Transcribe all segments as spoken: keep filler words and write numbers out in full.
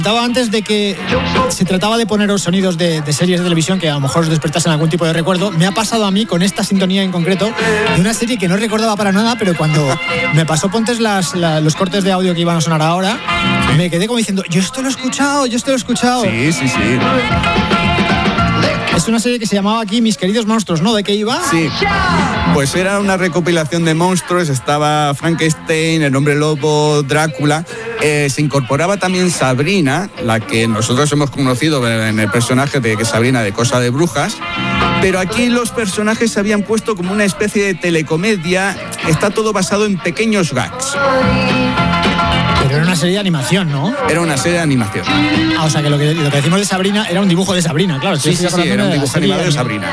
Comentaba antes de que se trataba de poner sonidos de, de series de televisión que a lo mejor os despertasen algún tipo de recuerdo. Me ha pasado a mí con esta sintonía en concreto de una serie que no recordaba para nada, pero cuando me pasó Pontes las, la, los cortes de audio que iban a sonar ahora, me quedé como diciendo, yo esto lo he escuchado, yo esto lo he escuchado. Sí, sí, sí. Es una serie que se llamaba aquí Mis queridos monstruos, ¿no? ¿De qué iba? Sí, pues era una recopilación de monstruos, estaba Frankenstein, el hombre lobo, Drácula, eh, se incorporaba también Sabrina, la que nosotros hemos conocido en el personaje de que Sabrina de Cosa de Brujas, pero aquí los personajes se habían puesto como una especie de telecomedia, está todo basado en pequeños gags. Pero era una serie de animación, ¿no? Era una serie de animación. Ah, o sea que lo que, lo que decimos de Sabrina era un dibujo de Sabrina, claro. Sí, sí, sí, era un dibujo animado de Sabrina.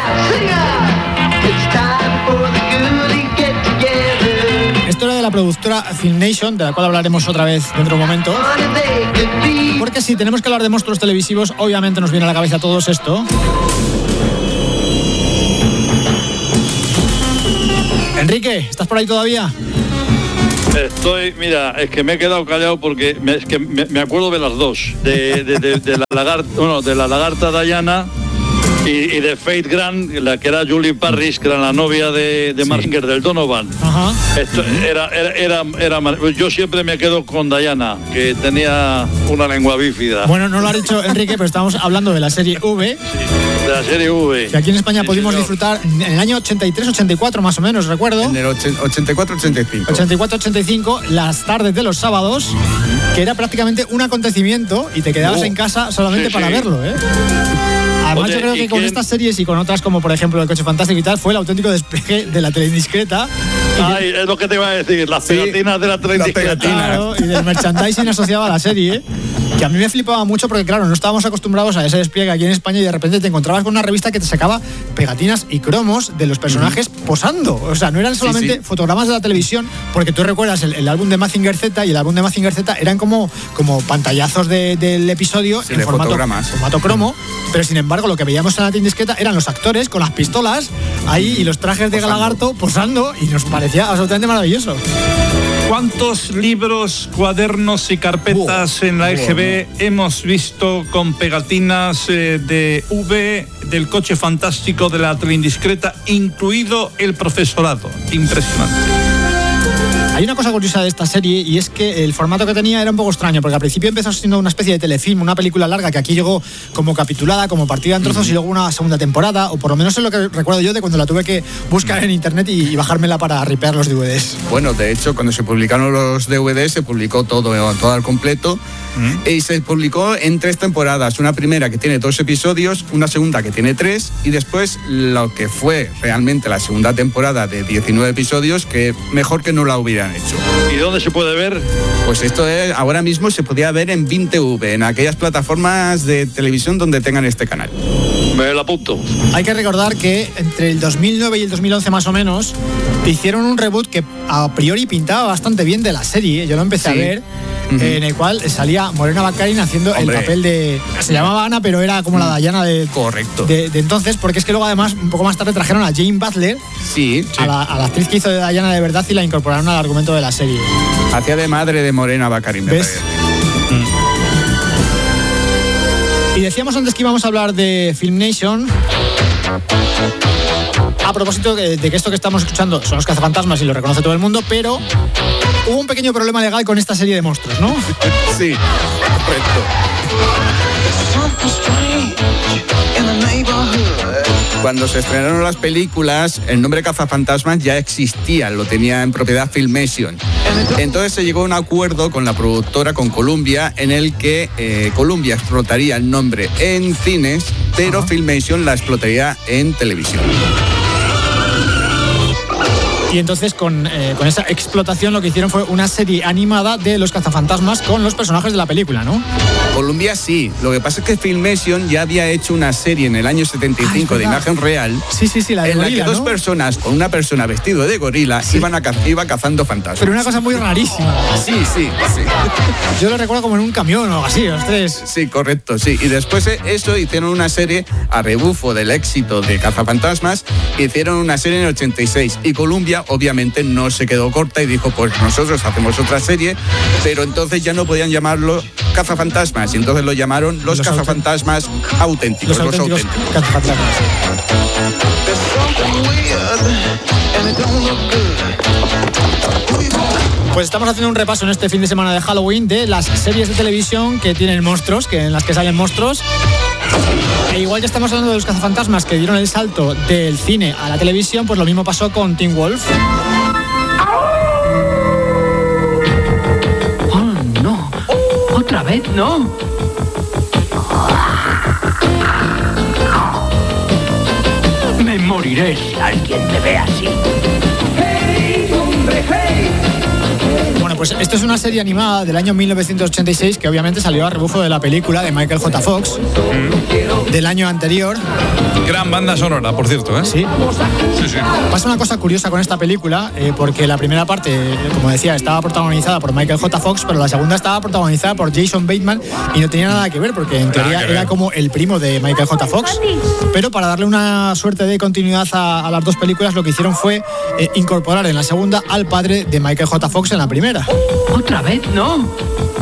Esto era de la productora Filmation, de la cual hablaremos otra vez dentro de un momento. Porque si tenemos que hablar de monstruos televisivos, obviamente nos viene a la cabeza todo esto. Enrique, ¿estás por ahí todavía? Estoy, mira, es que me he quedado callado porque me, es que me, me acuerdo de las dos, de, de, de, de, la, lagarta, bueno, de la lagarta Diana y, y de Faith Grant, la que era Julie Parrish, que era la novia de, de Mark Singer, del Donovan. Ajá. Esto era, era, era, era, yo siempre me quedo con Diana, que tenía una lengua bífida. Bueno, no lo ha dicho Enrique, pero estamos hablando de la serie V. Sí, de la serie V. Que aquí en España sí, pudimos señor. disfrutar en el año ochenta y tres ochenta y cuatro más o menos, recuerdo. En el ochenta y cuatro ochenta y cinco. ochenta y cuatro ochenta y cinco, las tardes de los sábados, que era prácticamente un acontecimiento y te quedabas Oh, en casa solamente sí, para sí. verlo, ¿eh? Además, Oye, yo creo ¿y que con quién? estas series y con otras como por ejemplo El coche fantástico y tal, fue el auténtico despegue de la tele indiscreta. Ay, es lo que te iba a decir, las Sí, pegatinas de la treinta. las pegatinas. Claro, y del merchandising asociado a la serie, que a mí me flipaba mucho porque, claro, no estábamos acostumbrados a ese despliegue aquí en España y de repente te encontrabas con una revista que te sacaba pegatinas y cromos de los personajes mm. posando. O sea, no eran solamente sí, sí. fotogramas de la televisión, porque tú recuerdas el, el álbum de Mazinger Z y el álbum de Mazinger Z eran como, como pantallazos de, del episodio sí, en de formato, formato cromo, pero sin embargo lo que veíamos en la indiscreta eran los actores con las pistolas ahí y los trajes de posando. Galagarto posando y nos parecía absolutamente maravilloso. ¿Cuántos libros, cuadernos y carpetas wow, en la E G B wow. hemos visto con pegatinas eh, de V, del coche fantástico, de la tele indiscreta, incluido el profesorado? Impresionante. Hay una cosa curiosa de esta serie y es que el formato que tenía era un poco extraño, porque al principio empezó siendo una especie de telefilm, una película larga que aquí llegó como capitulada, como partida en trozos mm. y luego una segunda temporada, o por lo menos es lo que recuerdo yo de cuando la tuve que buscar mm. en internet y, y bajármela para ripear los D V Ds. Bueno, de hecho, cuando se publicaron los D V Ds se publicó todo, todo al completo mm. y se publicó en tres temporadas, una primera que tiene dos episodios, una segunda que tiene tres y después lo que fue realmente la segunda temporada de diecinueve episodios, que mejor que no la hubieran hecho. ¿Y dónde se puede ver? Pues esto es, ahora mismo se podía ver en Vin T V, en aquellas plataformas de televisión donde tengan este canal. Me lo apunto. Hay que recordar que entre el dos mil nueve y el dos mil once más o menos hicieron un reboot que a priori pintaba bastante bien de la serie. Yo lo empecé sí. a ver. Uh-huh. En el cual salía Morena Baccarin haciendo Hombre. el papel de... Se llamaba Ana, pero era como la Diana de... Correcto. De, de entonces, porque es que luego además, un poco más tarde trajeron a Jane Butler, sí, sí. A, la, a la actriz que hizo de Diana de verdad y la incorporaron al argumento de la serie. Hacía de madre de Morena Baccarin, me ¿Ves? Mm. Y decíamos antes que íbamos a hablar de Filmation. A propósito de, de que esto que estamos escuchando son los cazafantasmas y lo reconoce todo el mundo, pero hubo un pequeño problema legal con esta serie de monstruos, ¿no? Sí, correcto. Cuando se estrenaron las películas, el nombre Cazafantasmas ya existía, lo tenía en propiedad Filmation. Entonces se llegó a un acuerdo con la productora, con Columbia, en el que eh, Columbia explotaría el nombre en cines, pero uh-huh. Filmation la explotaría en televisión. Y entonces con, eh, con esa explotación lo que hicieron fue una serie animada de los cazafantasmas con los personajes de la película, ¿no? Columbia sí, lo que pasa es que Filmation ya había hecho una serie en el año setenta y cinco ah, de imagen real. Sí, sí, sí, la de en gorila, la que dos ¿no? personas con una persona vestido de gorila sí. iban a caz- iba cazando fantasmas. Pero una cosa muy rarísima. Sí, sí, sí. Yo lo recuerdo como en un camión o algo así, los tres. Sí, correcto, sí. Y después de eso hicieron una serie a rebufo del éxito de Cazafantasmas, hicieron una serie en el ochenta y seis y Columbia familia obviamente no se quedó corta y dijo, pues nosotros hacemos otra serie, pero entonces ya no podían llamarlo cazafantasmas, y entonces lo llamaron los, los cazafantasmas auténticos. Los auténticos, los auténticos. Cazafantasmas. Pues estamos haciendo un repaso en este fin de semana de Halloween de las series de televisión que tienen monstruos, que en las que salen monstruos. E igual que estamos hablando de los cazafantasmas que dieron el salto del cine a la televisión, pues lo mismo pasó con Teen Wolf. Oh, no. Otra vez, no. Me moriré si alguien me ve así. ¡Hey, hombre, hey! Bueno, pues esto es una serie animada del año mil novecientos ochenta y seis que obviamente salió a rebufo de la película de Michael J. Fox mm. del año anterior. Gran banda sonora, por cierto, ¿eh? Sí. Sí, sí. Pasa una cosa curiosa con esta película, eh, porque la primera parte, eh, como decía, estaba protagonizada por Michael J. Fox, pero la segunda estaba protagonizada por Jason Bateman y no tenía nada que ver, porque en teoría era como el primo de Michael J. Fox. Pero para darle una suerte de continuidad a, a las dos películas, lo que hicieron fue eh, incorporar en la segunda al padre de Michael J. Fox en la primera. Otra vez, no.